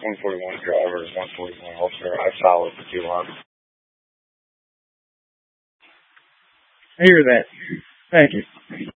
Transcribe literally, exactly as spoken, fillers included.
one forty-one driver, one forty-one officer. I followed the two lots. I hear that. Thank you.